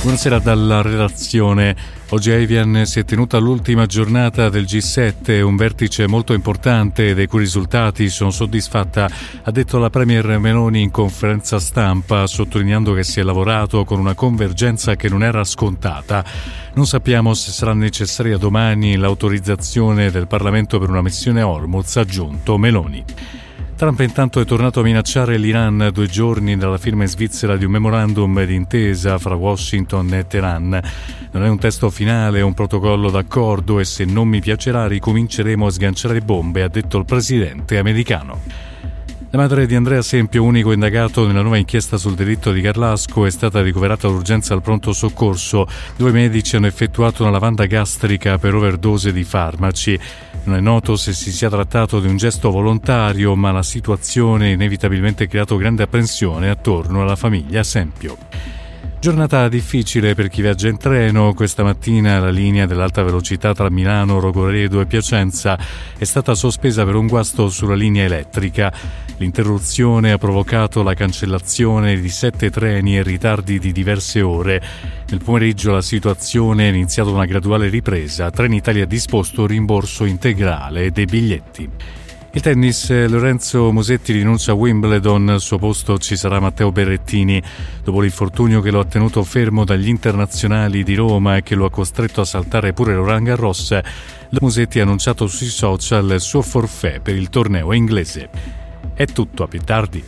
Buonasera dalla redazione. Oggi a Evian si è tenuta l'ultima giornata del G7, un vertice molto importante dei cui risultati sono soddisfatta, ha detto la Premier Meloni in conferenza stampa, sottolineando che si è lavorato con una convergenza che non era scontata. Non sappiamo se sarà necessaria domani l'autorizzazione del Parlamento per una missione Hormuz, ha aggiunto Meloni. Trump intanto è tornato a minacciare l'Iran 2 giorni dalla firma in Svizzera di un memorandum d'intesa fra Washington e Teheran. Non è un testo finale, è un protocollo d'accordo e se non mi piacerà ricominceremo a sganciare bombe, ha detto il presidente americano. La madre di Andrea Sempio, unico indagato nella nuova inchiesta sul delitto di Garlasco, è stata ricoverata d'urgenza al pronto soccorso. 2 medici hanno effettuato una lavanda gastrica per overdose di farmaci. Non è noto se si sia trattato di un gesto volontario, ma la situazione ha inevitabilmente creato grande apprensione attorno alla famiglia Sempio. Giornata difficile per chi viaggia in treno. Questa mattina la linea dell'alta velocità tra Milano, Rogoredo e Piacenza è stata sospesa per un guasto sulla linea elettrica. L'interruzione ha provocato la cancellazione di 7 treni e ritardi di diverse ore. Nel pomeriggio la situazione è iniziata una graduale ripresa. Trenitalia ha disposto rimborso integrale dei biglietti. Il tennis, Lorenzo Musetti rinuncia a Wimbledon, al suo posto ci sarà Matteo Berrettini. Dopo l'infortunio che lo ha tenuto fermo dagli internazionali di Roma e che lo ha costretto a saltare pure Roland Garros, Musetti ha annunciato sui social il suo forfait per il torneo inglese. È tutto, a più tardi.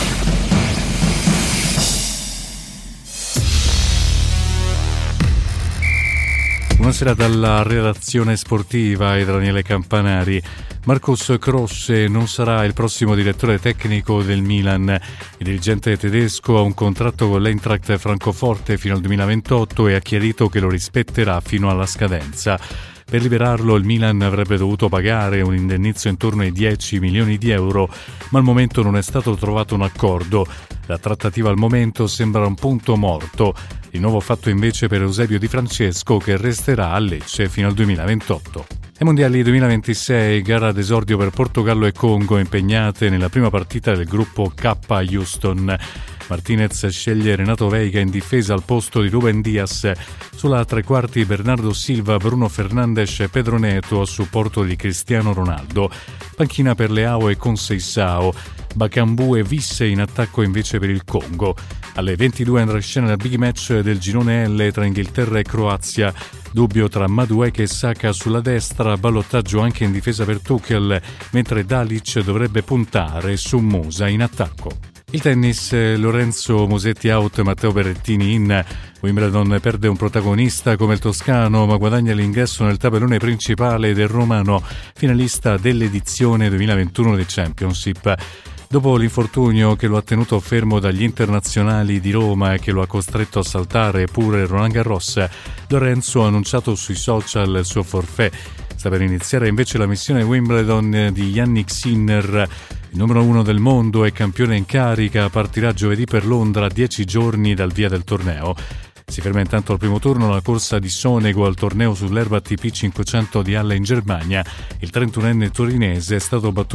Buonasera dalla redazione sportiva e da Daniele Campanari. Marcus Croce non sarà il prossimo direttore tecnico del Milan. Il dirigente tedesco ha un contratto con l'Eintracht Francoforte fino al 2028 e ha chiarito che lo rispetterà fino alla scadenza. Per liberarlo il Milan avrebbe dovuto pagare un indennizzo intorno ai 10 milioni di euro, ma al momento non è stato trovato un accordo. La trattativa al momento sembra un punto morto. Il nuovo fatto invece per Eusebio Di Francesco, che resterà a Lecce fino al 2028. Ai Mondiali 2026, gara d'esordio per Portogallo e Congo impegnate nella prima partita del gruppo K a Houston. Martinez sceglie Renato Veiga in difesa al posto di Ruben Dias. Sulla tre quarti Bernardo Silva, Bruno Fernandes e Pedro Neto a supporto di Cristiano Ronaldo. Panchina per Leao e Conceição. Bakambu e Visse in attacco invece per il Congo. Alle 22 andrà in scena il big match del girone L tra Inghilterra e Croazia. Dubbio tra Madueke e Saka sulla destra, ballottaggio anche in difesa per Tuchel, mentre Dalic dovrebbe puntare su Musa in attacco. Il tennis, Lorenzo Musetti out, Matteo Berrettini in. Wimbledon perde un protagonista come il toscano, ma guadagna l'ingresso nel tabellone principale del romano, finalista dell'edizione 2021 del Championship. Dopo l'infortunio che lo ha tenuto fermo dagli internazionali di Roma e che lo ha costretto a saltare pure Roland Garros, Lorenzo ha annunciato sui social il suo forfait. Sta per iniziare invece la missione Wimbledon di Jannik Sinner. Il numero 1 del mondo e campione in carica partirà giovedì per Londra a 10 giorni dal via del torneo. Si ferma intanto al primo turno la corsa di Sonego al torneo sull'erba ATP 500 di Halle in Germania. Il 31enne torinese è stato battuto